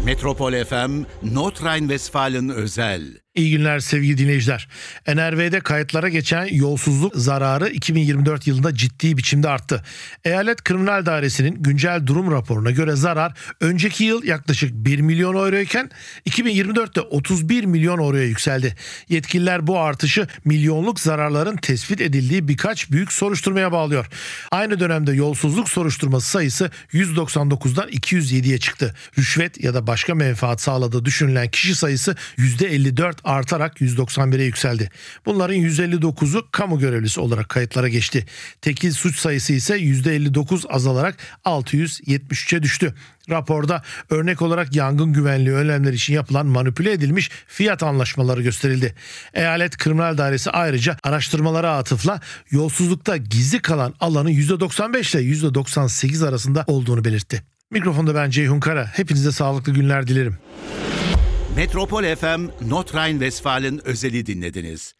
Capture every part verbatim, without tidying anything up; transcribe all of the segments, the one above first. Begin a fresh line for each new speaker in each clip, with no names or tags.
Metropol F M, Nordrhein-Westfalen özel.
İyi günler sevgili dinleyiciler. N R V'de kayıtlara geçen yolsuzluk zararı iki bin yirmi dört yılında ciddi biçimde arttı. Eyalet Kriminal Dairesi'nin güncel durum raporuna göre zarar önceki yıl yaklaşık bir milyon euroyken iki bin yirmi dörtte otuz bir milyon euroya yükseldi. Yetkililer bu artışı milyonluk zararların tespit edildiği birkaç büyük soruşturmaya bağlıyor. Aynı dönemde yolsuzluk soruşturması sayısı yüz doksan dokuzdan iki yüz yediye çıktı. Rüşvet ya da başka menfaat sağladığı düşünülen kişi sayısı yüzde elli dört artarak yüz doksan bire yükseldi. Bunların yüz elli dokuzu kamu görevlisi olarak kayıtlara geçti. Tekil suç sayısı ise yüzde elli dokuz azalarak altı yüz yetmiş üçe düştü. Raporda örnek olarak yangın güvenliği önlemleri için yapılan manipüle edilmiş fiyat anlaşmaları gösterildi. Eyalet Kriminal Dairesi ayrıca araştırmalara atıfla yolsuzlukta gizli kalan alanın yüzde doksan beş ile yüzde doksan sekiz arasında olduğunu belirtti. Mikrofonda ben Ceyhun Kara. Hepinize sağlıklı günler dilerim.
Metropol F M, Nordrhein-Westfalen özeli dinlediniz.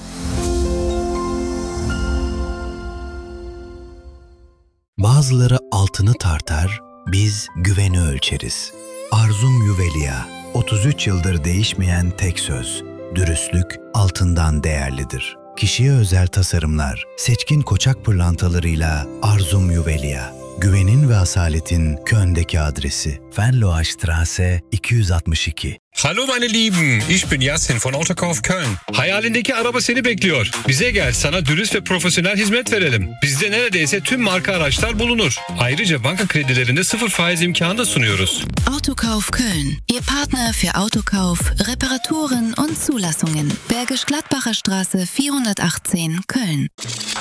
Bazıları altını tartar, biz güveni ölçeriz. Arzum Juvelia, otuz üç yıldır değişmeyen tek söz. Dürüstlük altından değerlidir. Kişiye özel tasarımlar, seçkin koçak pırlantalarıyla Arzum Juvelia. Güvenin ve asaletin Köln'deki adresi. Venloastraße iki yüz altmış iki.
Hallo meine Lieben, ich bin Yasin von Autokauf Köln. Hayalindeki araba seni bekliyor. Bize gel, sana dürüst ve profesyonel hizmet verelim. Bizde neredeyse tüm marka araçlar bulunur. Ayrıca banka kredilerinde sıfır faiz imkanı da sunuyoruz.
Autokauf Köln, Ihr Partner für Autokauf, Reparaturen und Zulassungen. Bergisch Gladbacher Straße vierhundertachtzehn, Köln.